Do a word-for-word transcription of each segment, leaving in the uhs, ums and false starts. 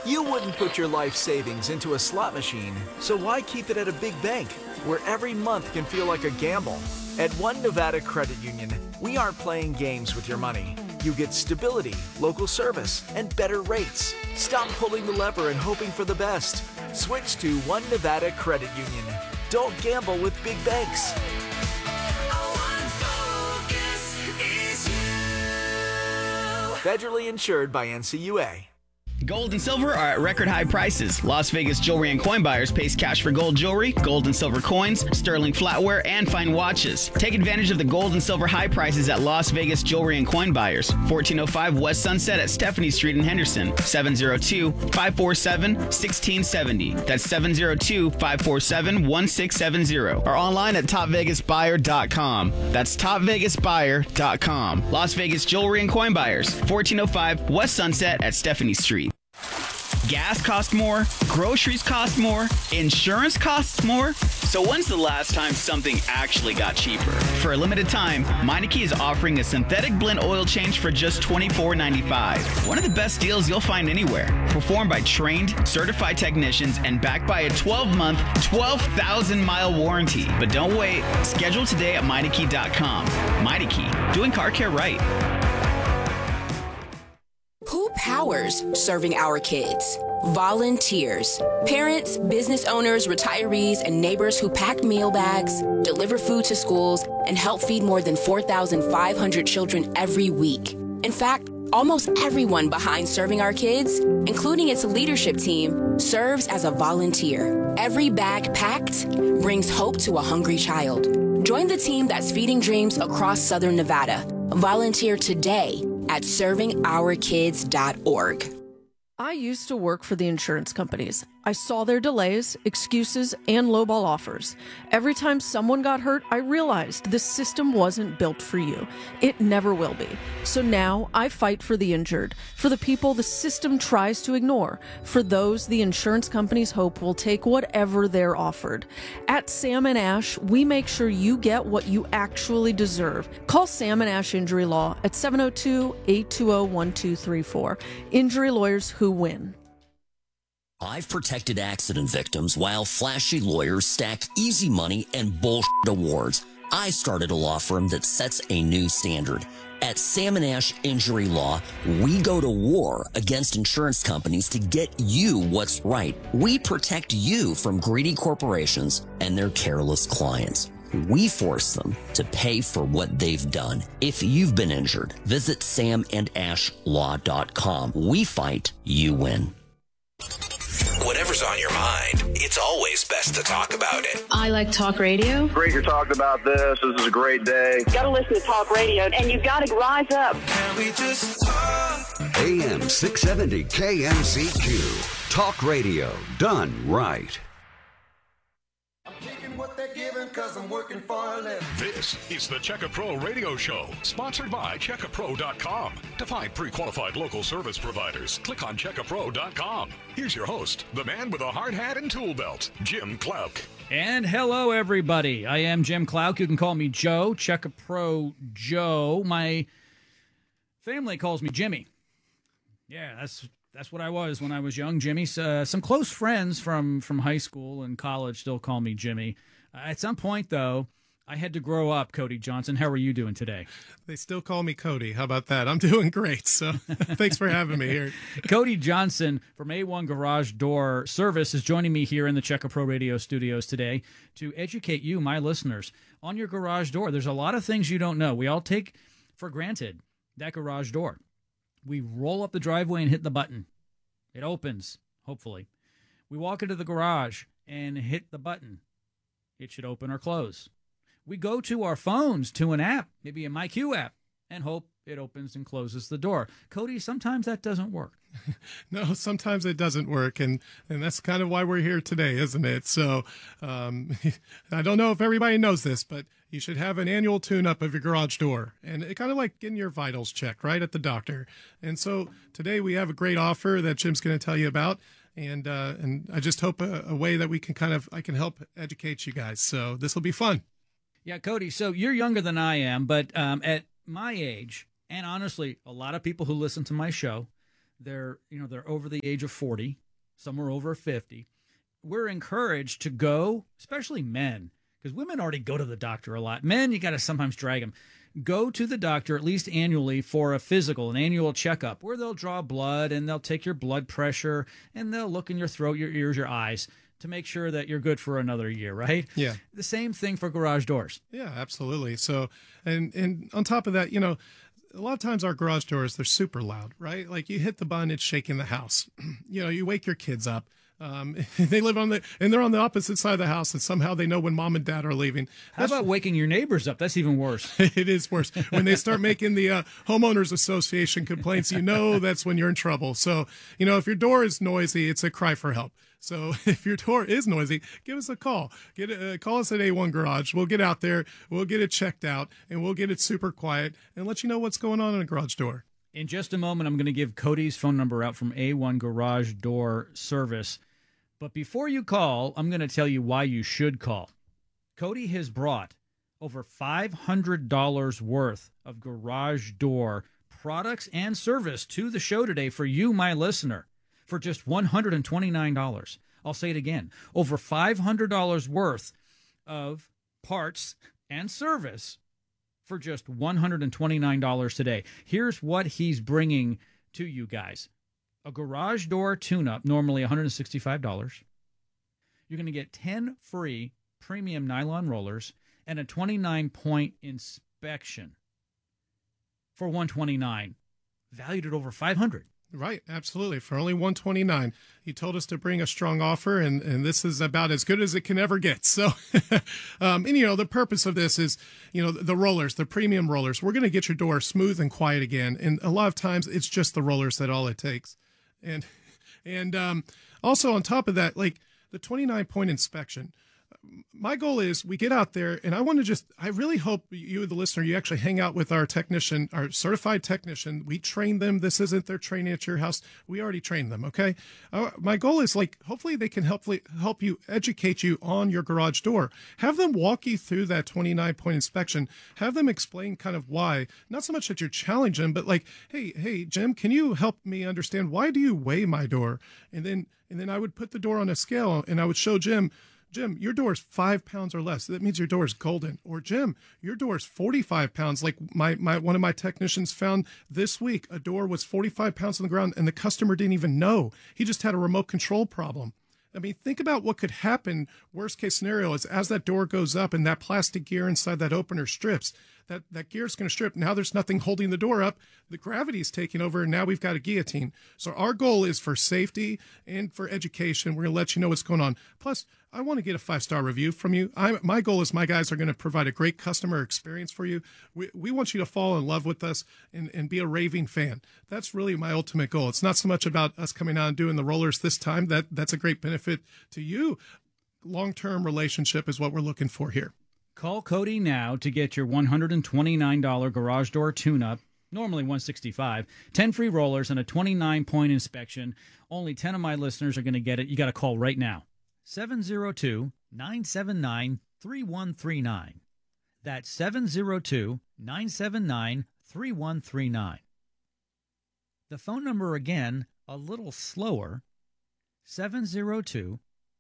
You wouldn't put your life savings into a slot machine, so why keep it at a big bank, where every month can feel like a gamble? At One Nevada Credit Union, we aren't playing games with your money. You get stability, local service, and better rates. Stop pulling the lever and hoping for the best. Switch to One Nevada Credit Union. Don't gamble with big banks. Federally insured by N C U A. Gold and silver are at record high prices. Las Vegas Jewelry and Coin Buyers pays cash for gold jewelry, gold and silver coins, sterling flatware, and fine watches. Take advantage of the gold and silver high prices at Las Vegas Jewelry and Coin Buyers, fourteen oh five West Sunset at Stephanie Street in Henderson, seven oh two, five four seven, one six seven oh. That's seven oh two, five four seven, one six seven oh. Or online at top vegas buyer dot com. That's top vegas buyer dot com. Las Vegas Jewelry and Coin Buyers, fourteen oh five West Sunset at Stephanie Street. Gas costs more, groceries cost more, insurance costs more. So when's the last time something actually got cheaper? For a limited time, Meineke is offering a synthetic blend oil change for just twenty-four dollars and ninety-five cents. One of the best deals you'll find anywhere. Performed by trained, certified technicians and backed by a twelve-month, twelve thousand mile warranty. But don't wait. Schedule today at Meineke dot com. Meineke, doing car care right. Who powers serving our kids? Volunteers. Parents, business owners, retirees, and neighbors who pack meal bags, deliver food to schools, and help feed more than four thousand five hundred children every week. In fact, almost everyone behind Serving Our Kids, including its leadership team, serves as a volunteer. Every bag packed brings hope to a hungry child. Join the team that's feeding dreams across Southern Nevada. Volunteer today at serving our kids dot org. I used to work for the insurance companies. I saw their delays, excuses, and lowball offers. Every time someone got hurt, I realized this system wasn't built for you. It never will be. So now I fight for the injured, for the people the system tries to ignore, for those the insurance companies hope will take whatever they're offered. At Sam and Ash, we make sure you get what you actually deserve. Call Sam and Ash Injury Law at seven oh two, eight two zero, one two three four. Injury lawyers who win. I've protected accident victims while flashy lawyers stack easy money and bullshit awards. I started a law firm that sets a new standard. At Sam and Ash Injury Law, we go to war against insurance companies to get you what's right. We protect you from greedy corporations and their careless clients. We force them to pay for what they've done. If you've been injured, visit sam and ash law dot com. We fight, you win. Whatever's on your mind, it's always best to talk about it. I like talk radio. Great you're talking about this. This is a great day. You got to listen to talk radio, and you've got to rise up. Can we just talk? A M six seventy K M C Q. Talk radio done right. What they're giving, cause I'm working for a living. This is the Checka Pro Radio Show, sponsored by checka pro dot com. To find pre-qualified local service providers, click on checka pro dot com. Here's your host, the man with a hard hat and tool belt, Jim Clouk. And hello, everybody. I am Jim Clouk. You can call me Joe, Checka Pro Joe. My family calls me Jimmy. Yeah, that's that's what I was when I was young, Jimmy. Uh, some close friends from, from high school and college still call me Jimmy. Uh, at some point, though, I had to grow up, Cody Johnson. How are you doing today? They still call me Cody. How about that? I'm doing great, so thanks for having me here. Cody Johnson from A one Garage Door Service is joining me here in the Checka Pro Radio studios today to educate you, my listeners, on your garage door. There's a lot of things you don't know. We all take for granted that garage door. We roll up the driveway and hit the button. It opens, hopefully. We walk into the garage and hit the button. It should open or close. We go to our phones to an app, maybe a MyQ app, and hope it opens and closes the door. Cody, sometimes that doesn't work. No, sometimes it doesn't work, and, and that's kind of why we're here today, isn't it? So um, I don't know if everybody knows this, but you should have an annual tune-up of your garage door, and it kind of like getting your vitals checked, right, at the doctor. And so today we have a great offer that Jim's going to tell you about, and uh, and I just hope a, a way that we can kind of, I can help educate you guys. So this will be fun. Yeah, Cody, so you're younger than I am, but um, at my age, and honestly, a lot of people who listen to my show, They're, you know, they're over the age of forty. Some are over fifty. We're encouraged to go, especially men, because women already go to the doctor a lot. Men, you got to sometimes drag them. Go to the doctor at least annually for a physical, an annual checkup, where they'll draw blood and they'll take your blood pressure and they'll look in your throat, your ears, your eyes to make sure that you're good for another year, right? Yeah. The same thing for garage doors. Yeah, absolutely. So, and and on top of that, you know, a lot of times our garage doors, they're super loud, right? Like you hit the button, it's shaking the house. You know, you wake your kids up. Um, they live on the, and they're on the opposite side of the house, and somehow they know when mom and dad are leaving. How That's, about waking your neighbors up? That's even worse. It is worse. When they start making the uh, homeowners association complaints, you know that's when you're in trouble. So, you know, if your door is noisy, it's a cry for help. So if your door is noisy, give us a call. Get a, uh, call us at A one Garage. We'll get out there, we'll get it checked out, and we'll get it super quiet and let you know what's going on in a garage door. In just a moment, I'm going to give Cody's phone number out from A one Garage Door Service. But before you call, I'm going to tell you why you should call. Cody has brought over five hundred dollars worth of garage door products and service to the show today for you, my listener, for just one hundred twenty-nine dollars. I'll say it again. Over five hundred dollars worth of parts and service for just one hundred twenty-nine dollars today. Here's what he's bringing to you guys. A garage door tune-up, normally one hundred sixty-five dollars. You're going to get ten free premium nylon rollers and a twenty-nine point inspection for one hundred twenty-nine dollars, valued at over five hundred dollars. Right, absolutely. For only one hundred twenty-nine dollars. He told us to bring a strong offer, and, and this is about as good as it can ever get. So, um, and, you know, the purpose of this is, you know, the, the rollers, the premium rollers. We're going to get your door smooth and quiet again. And a lot of times it's just the rollers that all it takes. And and um, also on top of that, like the twenty-nine point inspection, my goal is we get out there, and I want to just, I really hope you, the listener, you actually hang out with our technician, our certified technician. We train them. This isn't their training at your house. We already trained them, okay? Uh, my goal is, like, hopefully they can help, help you, educate you on your garage door. Have them walk you through that twenty-nine point inspection. Have them explain kind of why. Not so much that you're challenging, but like, hey, hey, Jim, can you help me understand, why do you weigh my door? And then, and then I would put the door on a scale, and I would show Jim, Jim, your door is five pounds or less. That means your door is golden. Or Jim, your door is forty-five pounds. Like my, my one of my technicians found this week, a door was forty-five pounds on the ground, and the customer didn't even know. He just had a remote control problem. I mean, think about what could happen. Worst case scenario is as that door goes up and that plastic gear inside that opener strips, that, that gear is going to strip. Now there's nothing holding the door up. The gravity is taking over, and now we've got a guillotine. So our goal is for safety and for education. We're going to let you know what's going on. Plus, I want to get a five-star review from you. I, my goal is my guys are going to provide a great customer experience for you. We, we want you to fall in love with us and, and be a raving fan. That's really my ultimate goal. It's not so much about us coming out and doing the rollers this time. That That's a great benefit to you. Long-term relationship is what we're looking for here. Call Cody now to get your one hundred twenty-nine dollars garage door tune-up, normally one hundred sixty-five dollars, ten free rollers, and a twenty-nine point inspection. Only ten of my listeners are going to get it. You got to call right now. seven oh two, nine seven nine, three one three nine. That's seven oh two, nine seven nine, three one three nine. The phone number again, a little slower, seven oh two,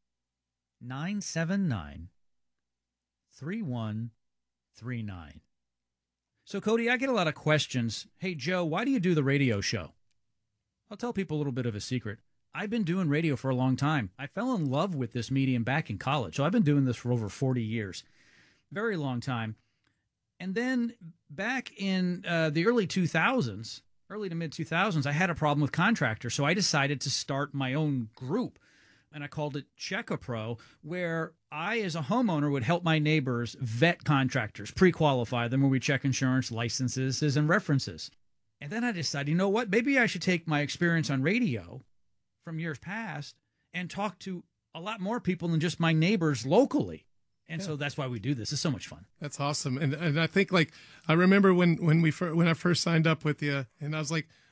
nine seven nine, three one three nine. So, Cody, I get a lot of questions. Hey, Joe, why do you do the radio show? I'll tell people a little bit of a secret. I've been doing radio for a long time. I fell in love with this medium back in college. So I've been doing this for over forty years. Very long time. And then back in uh, the early two thousands, early to mid two thousands, I had a problem with contractors. So I decided to start my own group. And I called it Check-A-Pro, where I, as a homeowner, would help my neighbors vet contractors, pre-qualify them, where we check insurance, licenses, and references. And then I decided, you know what? Maybe I should take my experience on radio from years past and talk to a lot more people than just my neighbors locally. And yeah. So that's why we do this. It's so much fun. That's awesome. And and I think, like, I remember when when we fir- when I first signed up with you, and I was like,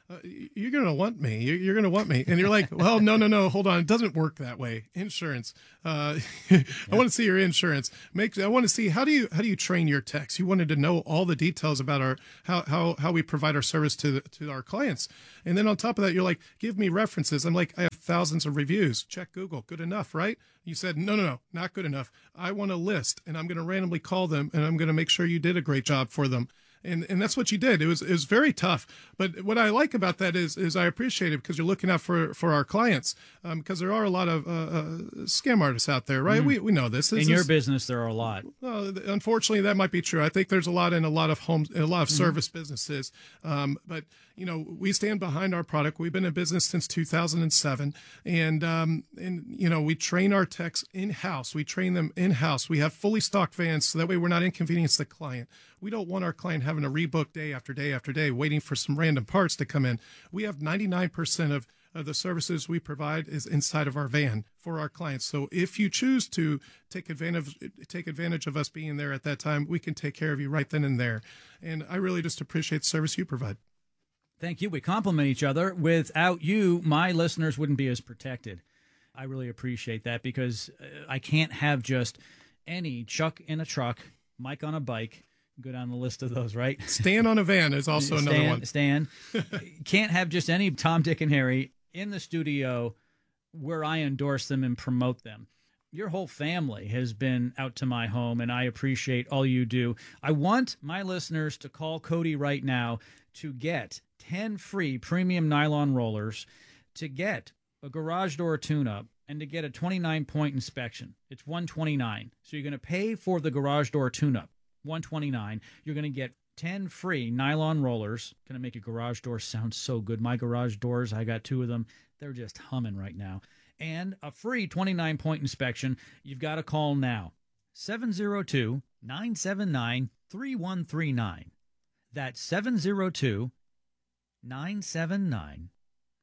uh, you're going to want me. You're, you're going to want me. And you're like, well, no, no, no, hold on. It doesn't work that way. Insurance. Uh, I want to see your insurance. Make, I want to see, how do you, how do you train your techs? You wanted to know all the details about our, how, how, how we provide our service to, to our clients. And then on top of that, you're like, give me references. I'm like, I have thousands of reviews. Check Google. Good enough, right? You said, no, no, no, not good enough. I want a list, and I'm going to randomly call them, and I'm going to make sure you did a great job for them. And and that's what you did. It was it was very tough. But what I like about that is is I appreciate it because you're looking out for, for our clients. Um, because there are a lot of uh, uh, scam artists out there, right? Mm. We we know this. this in your is, business, there are a lot. Well, unfortunately, that might be true. I think there's a lot in a lot of homes, in a lot of service mm. businesses. Um, but you know, we stand behind our product. We've been in business since two thousand seven, and um, and you know, we train our techs in house. We train them in house. We have fully stocked vans, so that way we're not inconveniencing the client. We don't want our client having to rebook day after day after day, waiting for some random parts to come in. We have ninety-nine percent of, of the services we provide is inside of our van for our clients. So if you choose to take advantage take advantage of us being there at that time, we can take care of you right then and there. And I really just appreciate the service you provide. Thank you. We compliment each other. Without you, my listeners wouldn't be as protected. I really appreciate that because I can't have just any Chuck in a truck, Mike on a bike. Go down the list of those, right? Stan on a van is also Stan, another one. Stan. Can't have just any Tom, Dick, and Harry in the studio where I endorse them and promote them. Your whole family has been out to my home, and I appreciate all you do. I want my listeners to call Cody right now to get ten free premium nylon rollers, to get a garage door tune-up, and to get a twenty-nine point inspection. It's one hundred twenty-nine dollars. So you're going to pay for the garage door tune-up, one hundred twenty-nine dollars. You're going to get ten free nylon rollers. Going to make your garage door sound so good. My garage doors, I got two of them. They're just humming right now. And a free twenty-nine point inspection. You've got to call now. seven oh two, nine seven nine, three one three nine. That's seven oh two, nine seven nine,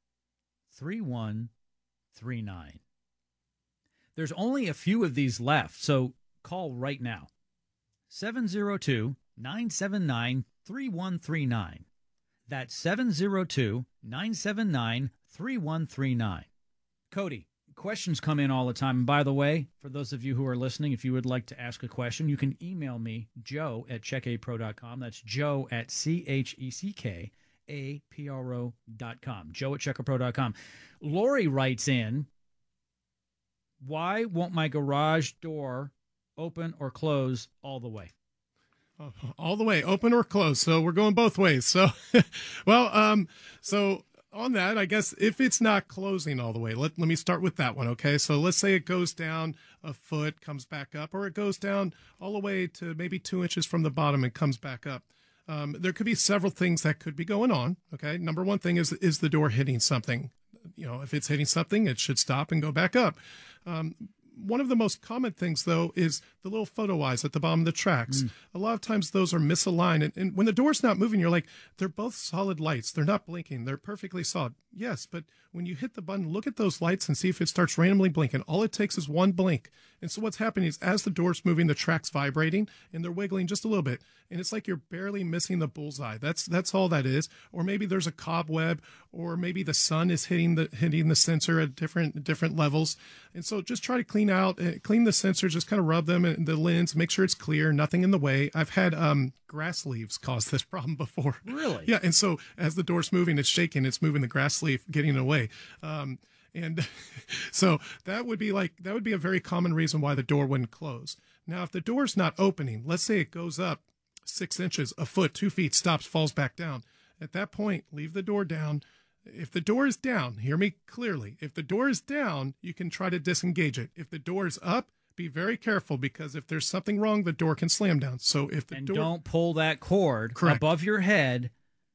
three one three nine. There's only a few of these left, so call right now. seven oh two, nine seven nine, three one three nine. That's seven oh two, nine seven nine, three one three nine. Cody, questions come in all the time. And by the way, for those of you who are listening, if you would like to ask a question, you can email me, Joe at check a pro dot com. That's Joe at C H E C K A P R O dot com. Joe at check a pro dot com. Lori writes in, why won't my garage door open or close all the way? All the way, open or close. So we're going both ways. So, well, um, so on that, I guess if it's not closing all the way, let, let me start with that one. Okay. So let's say it goes down a foot, comes back up, or it goes down all the way to maybe two inches from the bottom and comes back up. Um, there could be several things that could be going on. Okay. Number one thing is, is the door hitting something? You know, if it's hitting something, it should stop and go back up. Um, One of the most common things, though, is the little photo eyes at the bottom of the tracks. Mm. A lot of times those are misaligned. And, and when the door's not moving, you're like, they're both solid lights. They're not blinking. They're perfectly solid. Yes, but when you hit the button, look at those lights and see if it starts randomly blinking. All it takes is one blink. And so what's happening is as the door's moving, the track's vibrating and they're wiggling just a little bit. And it's like you're barely missing the bullseye. That's that's all that is. Or maybe there's a cobweb, or maybe the sun is hitting the hitting the sensor at different different levels. And so just try to clean out, uh, clean the sensors, just kind of rub them in the lens, make sure it's clear, nothing in the way. I've had um, grass leaves cause this problem before. Really? Yeah. And so as the door's moving, it's shaking, it's moving the grass leaf, getting it away. Um, and so that would be like, that would be a very common reason why the door wouldn't close. Now, if the door's not opening, let's say it goes up six inches, a foot, two feet, stops, falls back down. At that point, leave the door down. If the door is down, hear me clearly. If the door is down, you can try to disengage it. If the door is up, be very careful, because if there's something wrong, the door can slam down. So if the and door... don't pull that cord Correct. above your head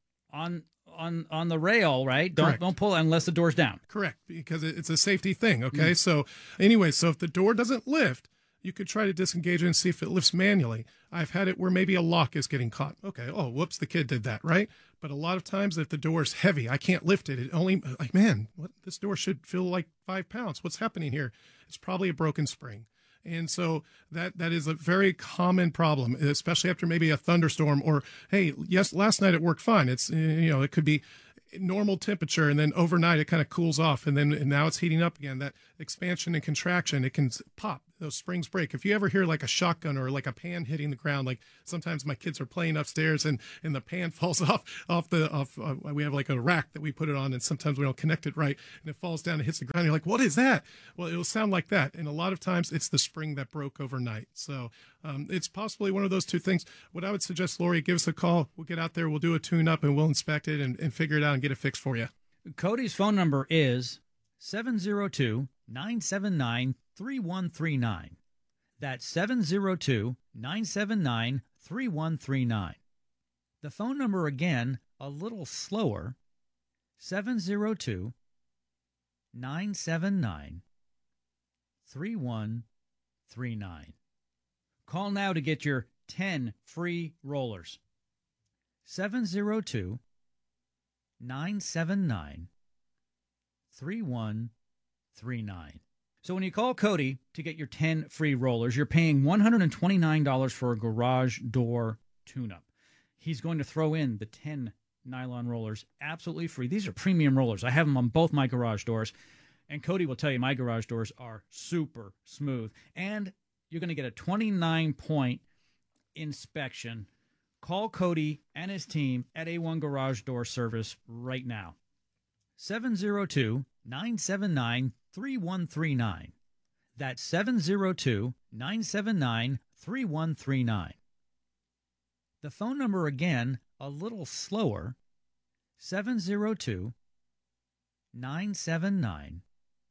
on on on the rail, right? Don't Correct. don't pull it unless the door's down. Correct, because it's a safety thing. Okay, Mm. so anyway, so if the door doesn't lift, you could try to disengage it and see if it lifts manually. I've had it where maybe a lock is getting caught. Okay, oh, whoops, the kid did that, right? But a lot of times if the door is heavy, I can't lift it. It only, like, man, what, this door should feel like five pounds. What's happening here? It's probably a broken spring. And so that that is a very common problem, especially after maybe a thunderstorm or, hey, yes, last night it worked fine. It's, you know, it could be normal temperature, and then overnight it kind of cools off, and then and now it's heating up again. That expansion and contraction, it can pop. Those springs break. If you ever hear like a shotgun or like a pan hitting the ground, like sometimes my kids are playing upstairs and, and the pan falls off off the off. Uh, we have like a rack that we put it on, and sometimes we don't connect it right, and it falls down and hits the ground. You're like, what is that? Well, it'll sound like that, and a lot of times it's the spring that broke overnight. So um, it's possibly one of those two things. What I would suggest, Lori, give us a call. We'll get out there, we'll do a tune up, and we'll inspect it and, and figure it out and get it fixed for you. Cody's phone number is seven zero two, nine seven nine, three one three nine. That's seven zero two, nine seven nine, three one three nine. The phone number again, a little slower, seven zero two, nine seven nine, three one three nine. Call now to get your ten free rollers. seven zero two, nine seven nine, three one three nine. So when you call Cody to get your ten free rollers, you're paying one hundred twenty-nine dollars for a garage door tune-up. He's going to throw in the ten nylon rollers absolutely free. These are premium rollers. I have them on both my garage doors. And Cody will tell you my garage doors are super smooth. And you're going to get a twenty-nine point inspection. Call Cody and his team at A one Garage Door Service right now. seven zero two, nine seven nine, three one three nine. That's seven zero two, nine seven nine, three one three nine. The phone number again, a little slower, seven zero two, nine seven nine,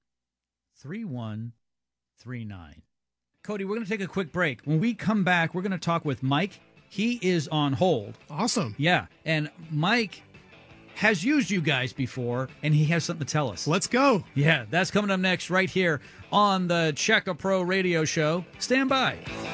three one three nine. Cody, we're going to take a quick break. When we come back, we're going to talk with Mike. He is on hold. Awesome. Yeah, and Mike has used you guys before, and he has something to tell us. Let's go. Yeah, that's coming up next right here on the Check A Pro Radio Show. Stand by.